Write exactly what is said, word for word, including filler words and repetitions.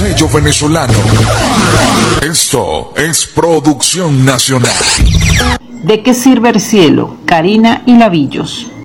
sello venezolano. Esto es producción nacional. ¿De qué sirve el cielo? Karina y Lavillos.